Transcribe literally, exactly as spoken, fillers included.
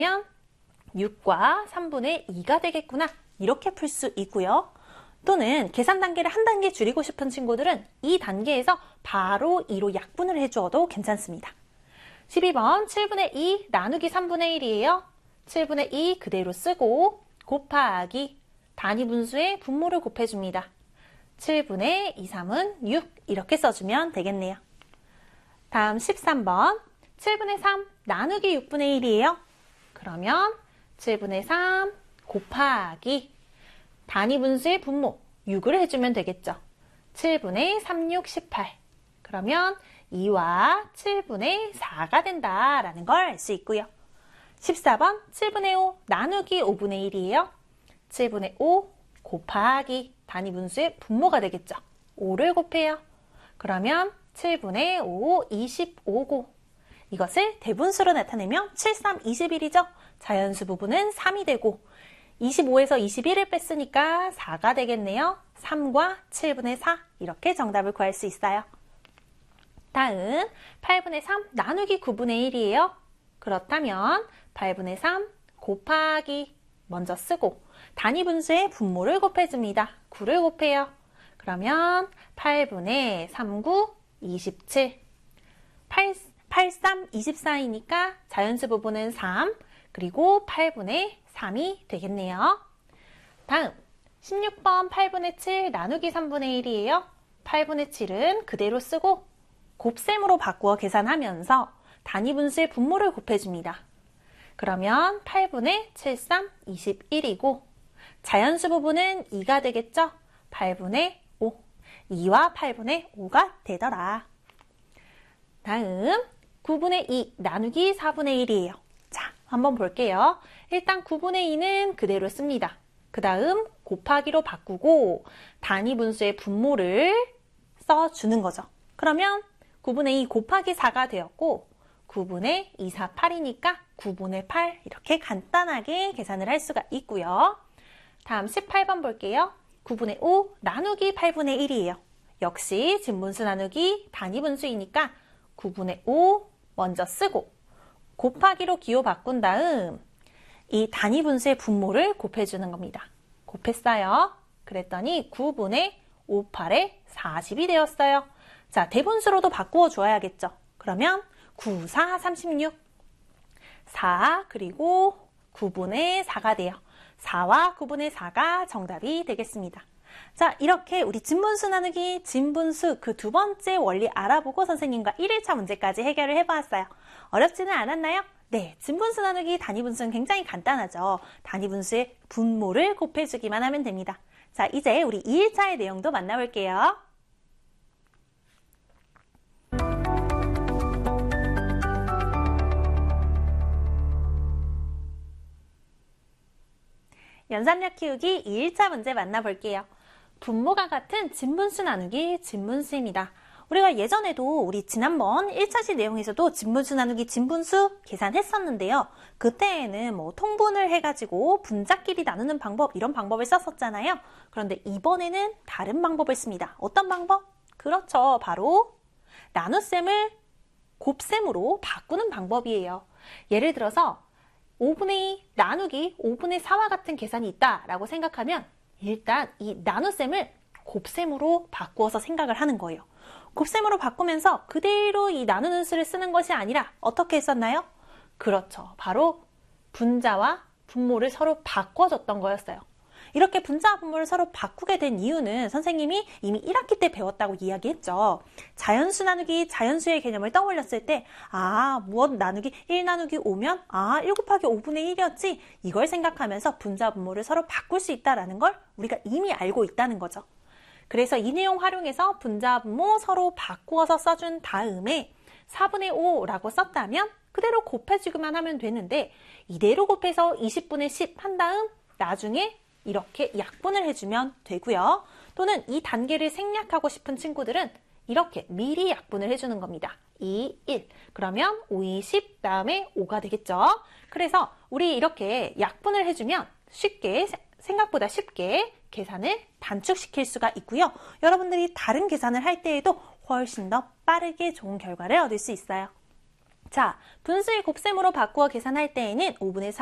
육과 삼분의 이가 되겠구나. 이렇게 풀 수 있고요. 또는 계산 단계를 한 단계 줄이고 싶은 친구들은 이 단계에서 바로 이로 약분을 해주어도 괜찮습니다. 십이 번 칠분의 이 나누기 삼분의 일이에요. 칠분의 이 그대로 쓰고 곱하기 단위 분수의 분모를 곱해줍니다. 칠분의 이, 삼은 육 이렇게 써주면 되겠네요. 다음 십삼 번 칠분의 삼 나누기 육분의 일이에요. 그러면 칠분의 삼 곱하기 단위 분수의 분모 육을 해주면 되겠죠. 칠분의 삼, 육, 십팔. 그러면 이와 칠분의 사가 된다라는 걸 알 수 있고요. 십사 번 칠분의 오 나누기 오분의 일이에요. 칠분의 오 곱하기 단위 분수의 분모가 되겠죠. 오를 곱해요. 그러면 칠분의 오, 이십오고 이것을 대분수로 나타내면 칠, 삼, 이십일이죠. 자연수 부분은 삼이 되고 이십오에서 이십일을 뺐으니까 사가 되겠네요. 삼과 칠분의 사 이렇게 정답을 구할 수 있어요. 다음 팔분의 삼 나누기 구분의 일이에요. 그렇다면 팔분의 삼 곱하기 먼저 쓰고 단위 분수의 분모를 곱해줍니다. 구를 곱해요. 그러면 팔분의 삼, 구, 이십칠. 팔, 팔, 삼, 이십사이니까 자연수 부분은 삼, 그리고 팔분의 삼이 되겠네요. 다음 십육 번 팔분의 칠 나누기 삼분의 일이에요. 팔분의 칠은 그대로 쓰고 곱셈으로 바꾸어 계산하면서 단위 분수의 분모를 곱해줍니다. 그러면 팔분의 칠, 삼, 이십일이고 자연수 부분은 이가 되겠죠? 팔분의 오. 이와 팔분의 오가 되더라. 다음 구분의 이 나누기 사분의 일이에요. 자, 한번 볼게요. 일단 구분의 이는 그대로 씁니다. 그 다음 곱하기로 바꾸고 단위 분수의 분모를 써주는 거죠. 그러면 구분의 이 곱하기 사가 되었고 구분의 이, 사, 팔이니까 구분의 팔 이렇게 간단하게 계산을 할 수가 있고요. 다음 십팔 번 볼게요. 구분의 오 나누기 팔분의 일이에요. 역시 진분수 나누기 단위 분수이니까 구분의 오 먼저 쓰고 곱하기로 기호 바꾼 다음 이 단위 분수의 분모를 곱해주는 겁니다. 곱했어요. 그랬더니 구분의 오, 팔에 사십이 되었어요. 자, 대분수로도 바꾸어 줘야겠죠. 그러면 구, 사, 삼십육. 사 그리고 구분의 사가 돼요. 사와 구분의 사가 정답이 되겠습니다. 자, 이렇게 우리 진분수 나누기, 진분수 그 두 번째 원리 알아보고 선생님과 일 일차 문제까지 해결을 해보았어요. 어렵지는 않았나요? 네, 진분수 나누기, 단위분수는 굉장히 간단하죠. 단위분수의 분모를 곱해주기만 하면 됩니다. 자, 이제 우리 이 일차의 내용도 만나볼게요. 연산력 키우기 이 일차 문제 만나볼게요. 분모가 같은 진분수 나누기 진분수입니다. 우리가 예전에도 우리 지난번 일차시 내용에서도 진분수 나누기 진분수 계산했었는데요. 그때에는 뭐 통분을 해가지고 분자끼리 나누는 방법 이런 방법을 썼었잖아요. 그런데 이번에는 다른 방법을 씁니다. 어떤 방법? 그렇죠. 바로 나눗셈을 곱셈으로 바꾸는 방법이에요. 예를 들어서 오분의 이 나누기 오분의 사와 같은 계산이 있다라고 생각하면 일단 이 나눗셈을 곱셈으로 바꾸어서 생각을 하는 거예요. 곱셈으로 바꾸면서 그대로 이 나누는 수를 쓰는 것이 아니라 어떻게 했었나요? 그렇죠. 바로 분자와 분모를 서로 바꿔줬던 거였어요. 이렇게 분자와 분모를 서로 바꾸게 된 이유는 선생님이 이미 일 학기 때 배웠다고 이야기했죠. 자연수 나누기, 자연수의 개념을 떠올렸을 때 아, 무엇 나누기, 일 나누기 오면 아, 일 곱하기 오분의 일이었지 이걸 생각하면서 분자와 분모를 서로 바꿀 수 있다는 걸 우리가 이미 알고 있다는 거죠. 그래서 이 내용 활용해서 분자와 분모 서로 바꾸어서 써준 다음에 사분의 오라고 썼다면 그대로 곱해주기만 하면 되는데 이대로 곱해서 이십분의 십 한 다음 나중에 이렇게 약분을 해주면 되고요. 또는 이 단계를 생략하고 싶은 친구들은 이렇게 미리 약분을 해주는 겁니다. 이, 일. 그러면 오, 이, 십 다음에 오가 되겠죠. 그래서 우리 이렇게 약분을 해주면 쉽게 생각보다 쉽게 계산을 단축시킬 수가 있고요. 여러분들이 다른 계산을 할 때에도 훨씬 더 빠르게 좋은 결과를 얻을 수 있어요. 자, 분수의 곱셈으로 바꾸어 계산할 때에는 오분의